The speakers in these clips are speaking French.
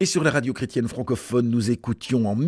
Et sur la radio chrétienne francophone, nous écoutions en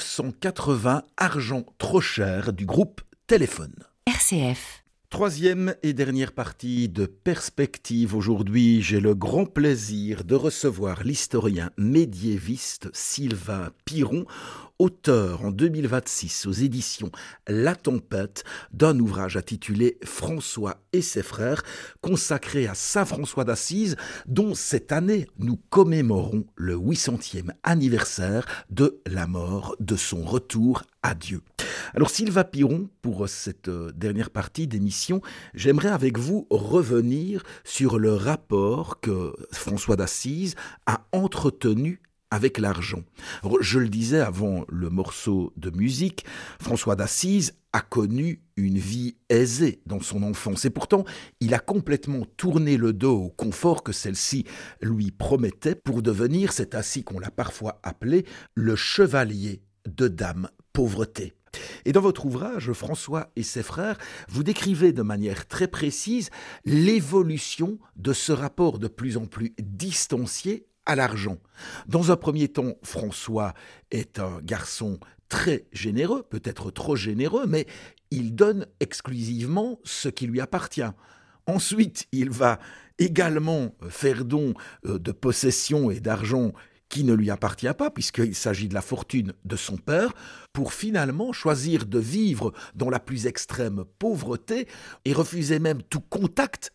1980 Argent trop cher du groupe Téléphone. RCF. Troisième et dernière partie de Perspective. Aujourd'hui, j'ai le grand plaisir de recevoir l'historien médiéviste Sylvain Piron, auteur en 2026 aux éditions La Tempête d'un ouvrage intitulé François et ses frères, consacré à Saint François d'Assise, dont cette année nous commémorons le 800e anniversaire de la mort, de son retour à Dieu. Alors Sylvain Piron, pour cette dernière partie d'émission, j'aimerais avec vous revenir sur le rapport que François d'Assise a entretenu avec l'argent. Je le disais avant le morceau de musique, François d'Assise a connu une vie aisée dans son enfance et pourtant il a complètement tourné le dos au confort que celle-ci lui promettait pour devenir, c'est ainsi qu'on l'a parfois appelé, le chevalier de Dame Pauvreté. Et dans votre ouvrage, François et ses frères, vous décrivez de manière très précise l'évolution de ce rapport de plus en plus distancié à l'argent. Dans un premier temps, François est un garçon très généreux, peut-être trop généreux, mais il donne exclusivement ce qui lui appartient. Ensuite, il va également faire don de possessions et d'argent qui ne lui appartient pas, puisqu'il s'agit de la fortune de son père, pour finalement choisir de vivre dans la plus extrême pauvreté et refuser même tout contact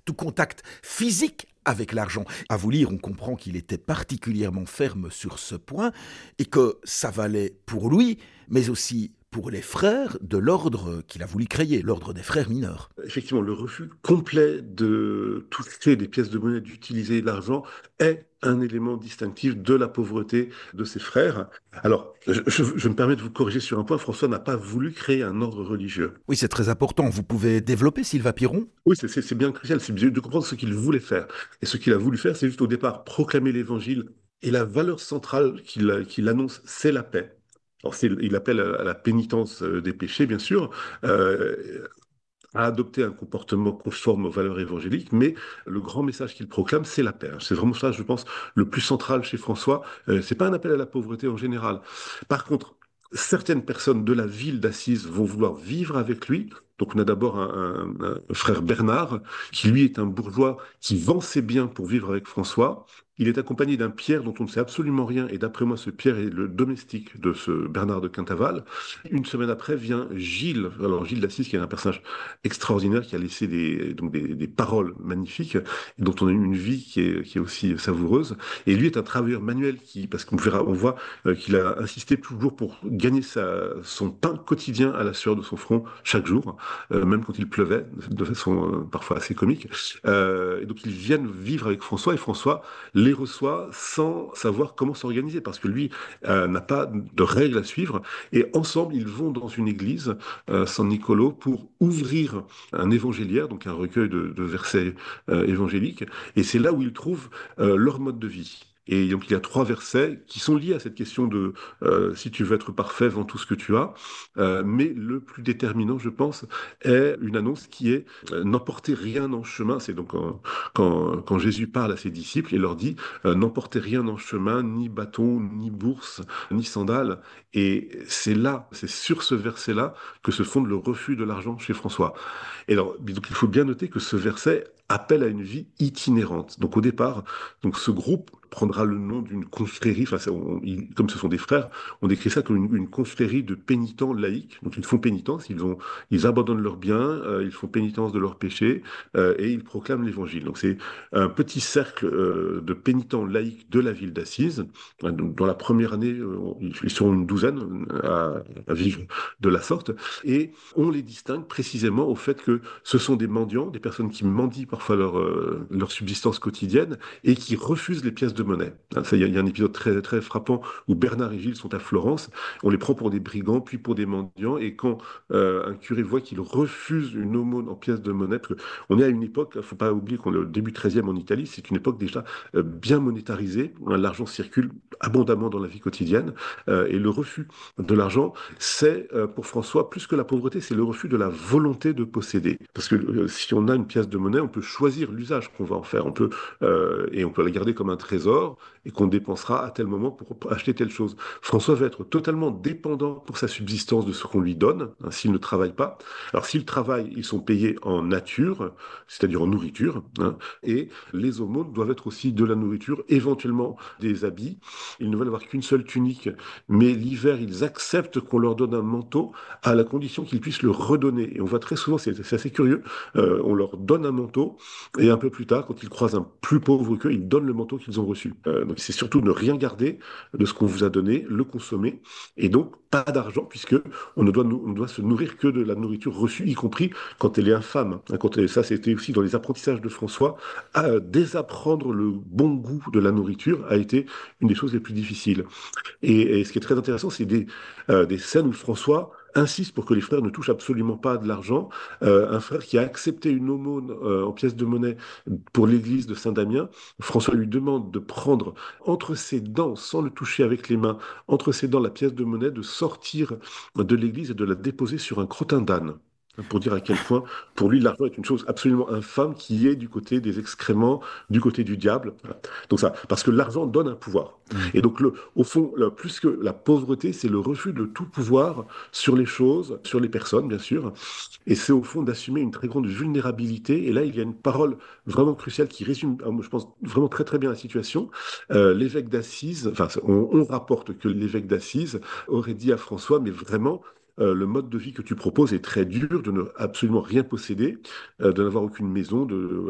physique avec l'argent. À vous lire, on comprend qu'il était particulièrement ferme sur ce point et que ça valait pour lui, mais aussi pour les frères de l'ordre qu'il a voulu créer, l'ordre des frères mineurs. Effectivement, le refus complet de toucher des pièces de monnaie, d'utiliser l'argent, est un élément distinctif de la pauvreté de ses frères. Alors, je me permets de vous corriger sur un point. François n'a pas voulu créer un ordre religieux. Oui, c'est très important. Vous pouvez développer, Sylvain Piron ? Oui, c'est bien crucial. C'est de comprendre ce qu'il voulait faire. Et ce qu'il a voulu faire, c'est juste au départ proclamer l'évangile. Et la valeur centrale qu'il annonce, c'est la paix. Alors, il appelle à la pénitence des péchés, bien sûr, à adopter un comportement conforme aux valeurs évangéliques, mais le grand message qu'il proclame, c'est la paix. C'est vraiment ça, je pense, le plus central chez François. C'est pas un appel à la pauvreté en général. Par contre, certaines personnes de la ville d'Assise vont vouloir vivre avec lui. Donc on a d'abord un frère Bernard, qui lui est un bourgeois qui vend ses biens pour vivre avec François. Il est accompagné d'un Pierre dont on ne sait absolument rien, et d'après moi, ce Pierre est le domestique de ce Bernard de Quintaval. Une semaine après vient Gilles, alors Gilles d'Assise, qui est un personnage extraordinaire, qui a laissé des paroles magnifiques, et dont on a eu une vie qui est aussi savoureuse. Et lui est un travailleur manuel, parce qu'on verra, on voit qu'il a insisté toujours pour gagner son pain quotidien à la sueur de son front chaque jour, même quand il pleuvait, de façon parfois assez comique. Et donc ils viennent vivre avec François, et François les reçoit sans savoir comment s'organiser, parce que lui n'a pas de règles à suivre, et ensemble ils vont dans une église, San Nicolo, pour ouvrir un évangéliaire, donc un recueil de versets évangéliques, et c'est là où ils trouvent leur mode de vie. Et donc il y a 3 versets qui sont liés à cette question de si tu veux être parfait, vends tout ce que tu as. Mais le plus déterminant, je pense, est une annonce qui est n'emportez rien en chemin. C'est donc quand Jésus parle à ses disciples et leur dit n'emportez rien en chemin, ni bâton, ni bourse, ni sandales. Et c'est sur ce verset-là que se fonde le refus de l'argent chez François. Et alors, donc il faut bien noter que ce verset appelle à une vie itinérante. Donc au départ, ce groupe prendra le nom d'une confrérie, enfin, comme ce sont des frères, on décrit ça comme une confrérie de pénitents laïcs. Donc ils font pénitence, ils abandonnent leurs biens, ils font pénitence de leurs péchés, et ils proclament l'évangile. Donc c'est un petit cercle de pénitents laïcs de la ville d'Assise. Donc, dans la première année, ils sont une douzaine à vivre de la sorte, et on les distingue précisément au fait que ce sont des mendiants, des personnes qui mendient parfois leur subsistance quotidienne et qui refusent les pièces de monnaie. Il y a un épisode très, très frappant où Bernard et Gilles sont à Florence, on les prend pour des brigands, puis pour des mendiants, et quand un curé voit qu'ils refusent une aumône en pièces de monnaie, parce qu'on est à une époque, il ne faut pas oublier qu'on est au début 13e en Italie, c'est une époque déjà bien monétarisée, l'argent circule abondamment dans la vie quotidienne, et le refus de l'argent, c'est pour François, plus que la pauvreté, c'est le refus de la volonté de posséder. Parce que si on a une pièce de monnaie, on peut choisir l'usage qu'on va en faire. Et on peut la garder comme un trésor et qu'on dépensera à tel moment pour acheter telle chose. François va être totalement dépendant pour sa subsistance de ce qu'on lui donne, hein, s'il ne travaille pas. Alors s'il travaille, ils sont payés en nature, c'est-à-dire en nourriture, hein, et les aumônes doivent être aussi de la nourriture, éventuellement des habits. Ils ne veulent avoir qu'une seule tunique, mais l'hiver, ils acceptent qu'on leur donne un manteau à la condition qu'ils puissent le redonner. Et on voit très souvent, c'est assez curieux, on leur donne un manteau, et un peu plus tard, quand ils croisent un plus pauvre qu'eux, ils donnent le manteau qu'ils ont reçu. Donc c'est surtout ne rien garder de ce qu'on vous a donné, le consommer, et donc pas d'argent, puisque on ne doit se nourrir que de la nourriture reçue, y compris quand elle est infâme. Ça, c'était aussi dans les apprentissages de François. Désapprendre le bon goût de la nourriture a été une des choses les plus difficiles. Et ce qui est très intéressant, c'est des scènes où François insiste pour que les frères ne touchent absolument pas de l'argent. Un frère qui a accepté une aumône en pièces de monnaie pour l'église de Saint-Damien, François lui demande de prendre entre ses dents, sans le toucher avec les mains, entre ses dents la pièce de monnaie, de sortir de l'église et de la déposer sur un crottin d'âne. Pour dire à quel point, pour lui, l'argent est une chose absolument infâme qui est du côté des excréments, du côté du diable. Voilà. Donc ça, parce que l'argent donne un pouvoir. Et donc, au fond, plus que la pauvreté, c'est le refus de tout pouvoir sur les choses, sur les personnes, bien sûr. Et c'est au fond d'assumer une très grande vulnérabilité. Et là, il y a une parole vraiment cruciale qui résume, je pense, vraiment très très bien la situation. L'évêque d'Assise, enfin, on rapporte que l'évêque d'Assise aurait dit à François, mais vraiment, le mode de vie que tu proposes est très dur, de ne absolument rien posséder, de n'avoir aucune maison.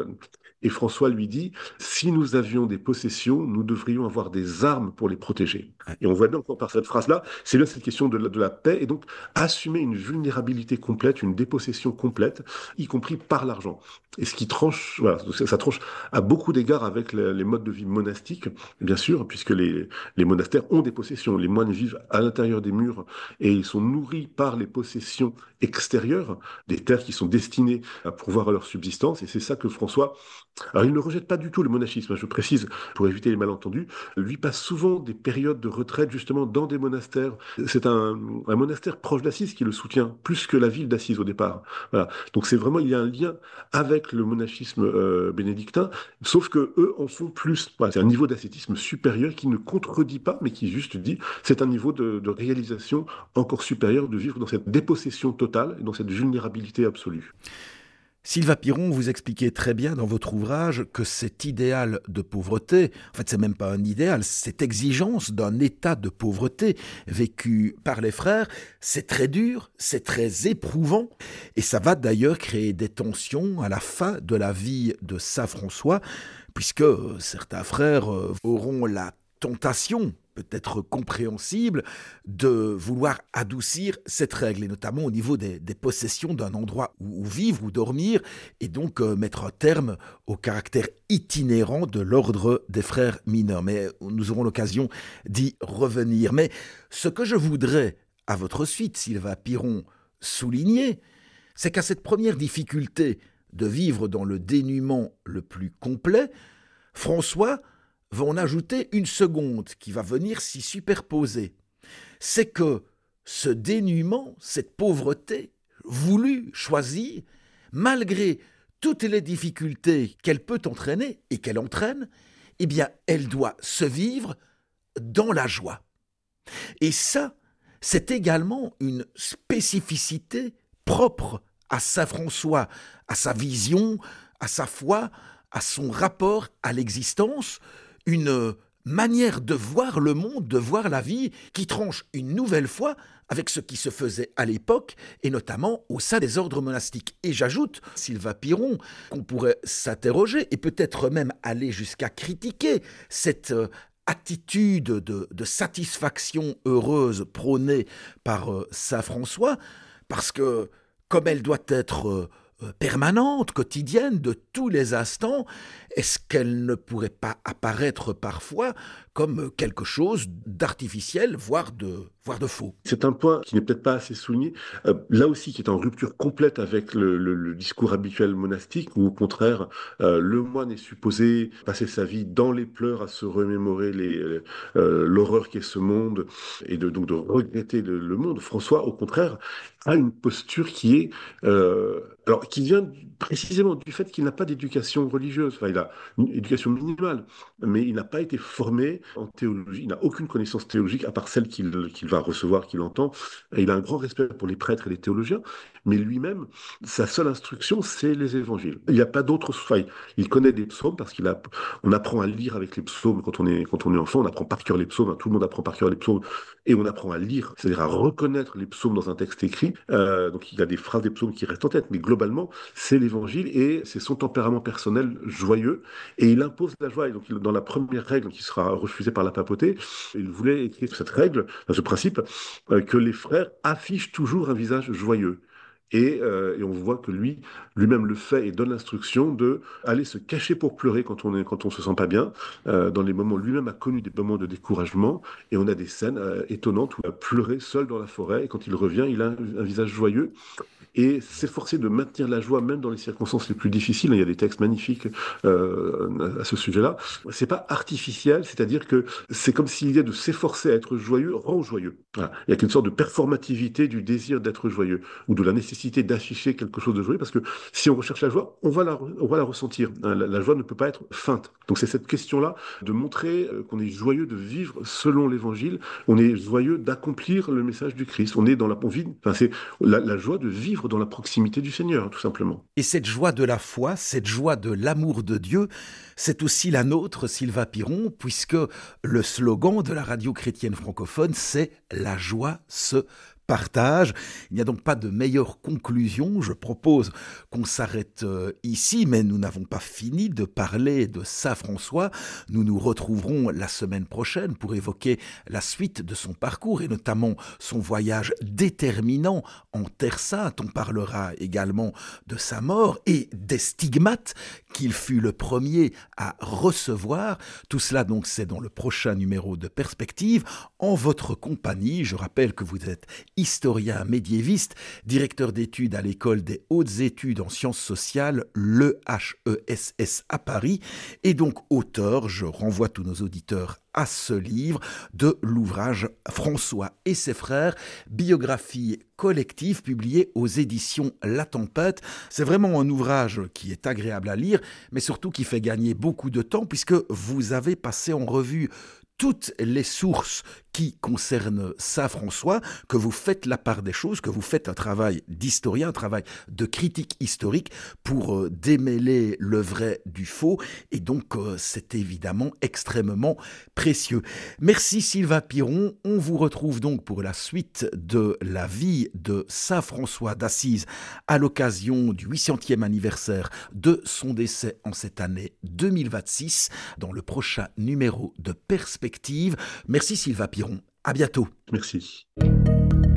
Et François lui dit, si nous avions des possessions, nous devrions avoir des armes pour les protéger. Et on voit bien encore par cette phrase-là, c'est bien cette question de la paix, et donc assumer une vulnérabilité complète, une dépossession complète, y compris par l'argent. Et ce qui tranche, voilà, ça tranche à beaucoup d'égards avec les modes de vie monastiques, bien sûr, puisque les monastères ont des possessions. Les moines vivent à l'intérieur des murs et ils sont nourris par les possessions extérieures, des terres qui sont destinées à pourvoir à leur subsistance. Et c'est ça que François, alors il ne rejette pas du tout le monachisme, je précise, pour éviter les malentendus. Lui passe souvent des périodes de retraite justement dans des monastères. C'est un monastère proche d'Assise qui le soutient, plus que la ville d'Assise au départ. Voilà. Donc c'est vraiment, il y a un lien avec le monachisme bénédictin, sauf que eux en font plus. Voilà, c'est un niveau d'ascétisme supérieur qui ne contredit pas, mais qui juste dit, c'est un niveau de réalisation encore supérieur de vivre dans cette dépossession totale et dans cette vulnérabilité absolue. Sylvain Piron, vous expliquez très bien dans votre ouvrage que cet idéal de pauvreté, en fait c'est même pas un idéal, cette exigence d'un état de pauvreté vécu par les frères, c'est très dur, c'est très éprouvant, et ça va d'ailleurs créer des tensions à la fin de la vie de Saint François, puisque certains frères auront la tentation, peut-être compréhensible, de vouloir adoucir cette règle, et notamment au niveau des possessions d'un endroit où vivre ou dormir, et donc mettre un terme au caractère itinérant de l'ordre des frères mineurs. Mais nous aurons l'occasion d'y revenir. Mais ce que je voudrais, à votre suite, Sylvain Piron, souligner, c'est qu'à cette première difficulté de vivre dans le dénuement le plus complet, François va en ajouter une seconde qui va venir s'y superposer. C'est que ce dénuement, cette pauvreté, voulue, choisie, malgré toutes les difficultés qu'elle peut entraîner et qu'elle entraîne, eh bien, elle doit se vivre dans la joie. Et ça, c'est également une spécificité propre à Saint François, à sa vision, à sa foi, à son rapport à l'existence, une manière de voir le monde, de voir la vie, qui tranche une nouvelle fois avec ce qui se faisait à l'époque, et notamment au sein des ordres monastiques. Et j'ajoute, Sylvain Piron, qu'on pourrait s'interroger, et peut-être même aller jusqu'à critiquer cette attitude de satisfaction heureuse prônée par saint François, parce que comme elle doit être permanente, quotidienne, de tous les instants, est-ce qu'elle ne pourrait pas apparaître parfois comme quelque chose d'artificiel, voire voire de faux. C'est un point qui n'est peut-être pas assez souligné, là aussi qui est en rupture complète avec le discours habituel monastique, où au contraire, le moine est supposé passer sa vie dans les pleurs à se remémorer l'horreur qu'est ce monde, et donc de regretter le monde. François, au contraire, a une posture qui est, alors qui vient précisément du fait qu'il n'a pas d'éducation religieuse. Enfin, il a une éducation minimale, mais il n'a pas été formé en théologie, il n'a aucune connaissance théologique à part celle qu'il va recevoir, qu'il entend. Et il a un grand respect pour les prêtres et les théologiens, mais lui-même, sa seule instruction, c'est les évangiles. Il n'y a pas d'autre. Enfin, il connaît des psaumes parce on apprend à lire avec les psaumes quand on est enfant, on apprend par cœur les psaumes, hein, tout le monde apprend par cœur les psaumes, et on apprend à lire, c'est-à-dire à reconnaître les psaumes dans un texte écrit. Donc il y a des phrases des psaumes qui restent en tête, mais globalement, c'est l'évangile et c'est son tempérament personnel joyeux, et il impose la joie. Et donc dans la première règle qui sera refusée par la papauté, il voulait écrire cette règle, ce principe, que les frères affichent toujours un visage joyeux. Et on voit que lui-même le fait et donne l'instruction de aller se cacher pour pleurer quand on se sent pas bien. Dans les moments, lui-même a connu des moments de découragement, et on a des scènes étonnantes où il a pleuré seul dans la forêt, et quand il revient, il a un visage joyeux. Et s'efforcer de maintenir la joie même dans les circonstances les plus difficiles. Il y a des textes magnifiques à ce sujet-là. C'est pas artificiel, c'est-à-dire que c'est comme si l'idée de s'efforcer à être joyeux rend joyeux. Voilà. Il y a une sorte de performativité du désir d'être joyeux, ou de la nécessité d'afficher quelque chose de joyeux, parce que si on recherche la joie, on va la ressentir. La joie ne peut pas être feinte. Donc c'est cette question-là de montrer qu'on est joyeux de vivre selon l'Évangile, on est joyeux d'accomplir le message du Christ. On est dans la, on vit, enfin c'est la joie de vivre dans la proximité du Seigneur, hein, tout simplement. Et cette joie de la foi, cette joie de l'amour de Dieu, c'est aussi la nôtre, Sylvain Piron, puisque le slogan de la radio chrétienne francophone, c'est « La joie se partage ». Il n'y a donc pas de meilleure conclusion. Je propose qu'on s'arrête ici, mais nous n'avons pas fini de parler de Saint François. Nous nous retrouverons la semaine prochaine pour évoquer la suite de son parcours et notamment son voyage déterminant en Terre Sainte. On parlera également de sa mort et des stigmates qu'il fut le premier à recevoir. Tout cela donc c'est dans le prochain numéro de Perspective en votre compagnie. Je rappelle que vous êtes historien médiéviste, directeur d'études à l'école des hautes études en sciences sociales, l'EHESS à Paris, et donc auteur, je renvoie tous nos auditeurs à ce livre, de l'ouvrage François et ses frères, biographie collective publiée aux éditions La Tempête. C'est vraiment un ouvrage qui est agréable à lire, mais surtout qui fait gagner beaucoup de temps puisque vous avez passé en revue toutes les sources qui concernent Saint François, que vous faites la part des choses, que vous faites un travail d'historien, un travail de critique historique pour démêler le vrai du faux, et donc c'est évidemment extrêmement précieux. Merci Sylvain Piron, on vous retrouve donc pour la suite de la vie de Saint François d'Assise à l'occasion du 800e anniversaire de son décès en cette année 2026, dans le prochain numéro de Perspective. Merci Sylvain Piron. À bientôt. Merci.